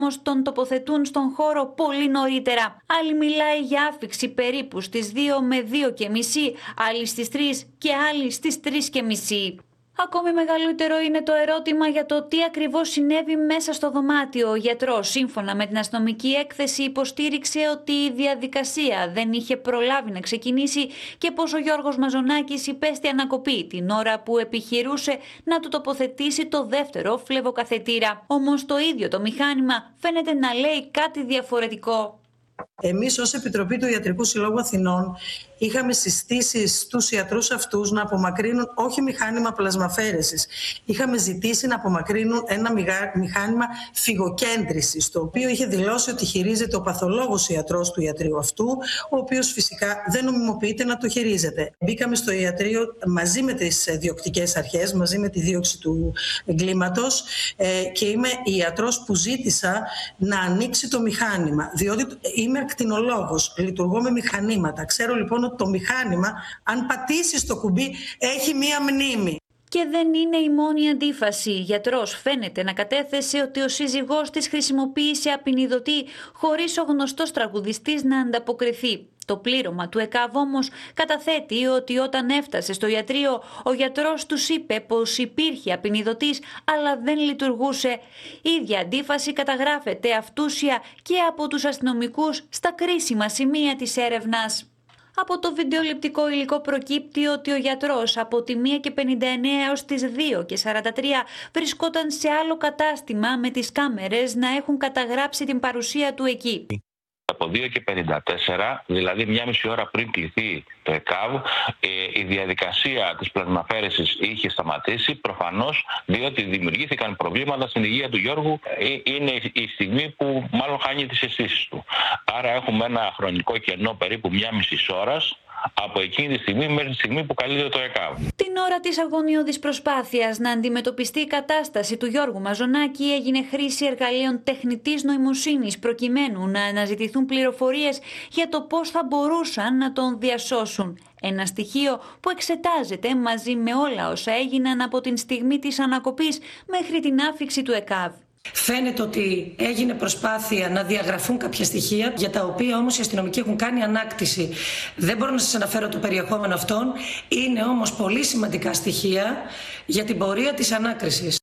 Όμως τον τοποθετούν στον χώρο πολύ νωρίτερα. Άλλη μιλάει για άφιξη περίπου στις 2 με 2:30, άλλη στις 3 και άλλη στις 3:30. Ακόμη μεγαλύτερο είναι το ερώτημα για το τι ακριβώς συνέβη μέσα στο δωμάτιο. Ο γιατρός, σύμφωνα με την αστυνομική έκθεση, υποστήριξε ότι η διαδικασία δεν είχε προλάβει να ξεκινήσει και πως ο Γιώργος Μαζονάκης υπέστη ανακοπή την ώρα που επιχειρούσε να του τοποθετήσει το δεύτερο φλεβοκαθετήρα. Όμως το ίδιο το μηχάνημα φαίνεται να λέει κάτι διαφορετικό. Εμείς ως Επιτροπή του Ιατρικού Συλλόγου Αθηνών είχαμε συστήσει στους ιατρούς αυτούς να απομακρύνουν όχι μηχάνημα πλασμαφέρεσης. Είχαμε ζητήσει να απομακρύνουν ένα μηχάνημα φυγοκέντρησης, το οποίο είχε δηλώσει ότι χειρίζεται ο παθολόγος ιατρός του ιατρείου αυτού, ο οποίος φυσικά δεν νομιμοποιείται να το χειρίζεται. Μπήκαμε στο ιατρείο μαζί με τις διοκτικές αρχές, μαζί με τη δίωξη του εγκλήματος και είμαι η ιατρός που ζήτησα να ανοίξει το μηχάνημα, διότι είμαι ακτινολόγος, λειτουργώ με μηχανήματα. Ξέρω λοιπόν ότι το μηχάνημα, αν πατήσεις το κουμπί, έχει μία μνήμη. Και δεν είναι η μόνη αντίφαση. Η γιατρός φαίνεται να κατέθεσε ότι ο σύζυγός της χρησιμοποίησε απεινιδωτή χωρίς ο γνωστός τραγουδιστής να ανταποκριθεί. Το πλήρωμα του ΕΚΑΒ όμως καταθέτει ότι όταν έφτασε στο ιατρείο, ο γιατρός τους είπε πως υπήρχε απεινιδωτής αλλά δεν λειτουργούσε. Η ίδια αντίφαση καταγράφεται αυτούσια και από τους αστυνομικούς στα κρίσιμα σημεία της έρευνας. Από το βιντεοληπτικό υλικό προκύπτει ότι ο γιατρός από τη 1:59 έως τις 2:43 βρισκόταν σε άλλο κατάστημα με τις κάμερες να έχουν καταγράψει την παρουσία του εκεί. Από 2:54, δηλαδή 1,5 ώρα πριν κληθεί το ΕΚΑΒ, η διαδικασία της πλασμαφέρεσης είχε σταματήσει, προφανώς διότι δημιουργήθηκαν προβλήματα στην υγεία του Γιώργου. Είναι η στιγμή που μάλλον χάνει τις αισθήσεις του. Άρα έχουμε ένα χρονικό κενό περίπου 1,5 ώρας από εκείνη τη στιγμή μέχρι τη στιγμή που καλείται το ΕΚΑΒ. Την ώρα της αγωνιώδης προσπάθειας να αντιμετωπιστεί η κατάσταση του Γιώργου Μαζονάκη έγινε χρήση εργαλείων τεχνητής νοημοσύνης προκειμένου να αναζητηθούν πληροφορίες για το πώς θα μπορούσαν να τον διασώσουν. Ένα στοιχείο που εξετάζεται μαζί με όλα όσα έγιναν από την στιγμή της ανακοπής μέχρι την άφιξη του ΕΚΑΒ. Φαίνεται ότι έγινε προσπάθεια να διαγραφούν κάποια στοιχεία, για τα οποία όμως οι αστυνομικοί έχουν κάνει ανάκτηση. Δεν μπορώ να σας αναφέρω το περιεχόμενο αυτών, είναι όμως πολύ σημαντικά στοιχεία για την πορεία της ανάκρισης.